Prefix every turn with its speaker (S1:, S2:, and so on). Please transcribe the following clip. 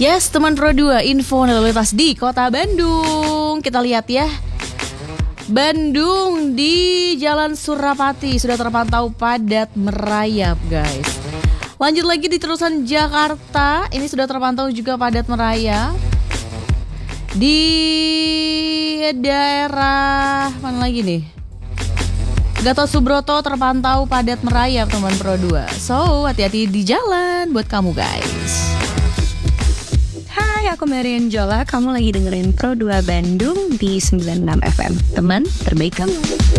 S1: Yes, teman Pro 2, info lalu lintas di Kota Bandung. Kita lihat ya. Bandung di Jalan Surapati sudah terpantau padat merayap, guys. Lanjut lagi di terusan Jakarta, ini sudah terpantau juga padat merayap. Di daerah mana lagi nih? Gatot Subroto terpantau padat merayap, teman Pro 2. So, hati-hati di jalan buat kamu, guys.
S2: Hai, aku Marian Jola. Kamu lagi dengerin Pro 2 Bandung di 96 FM. Teman terbaik kamu.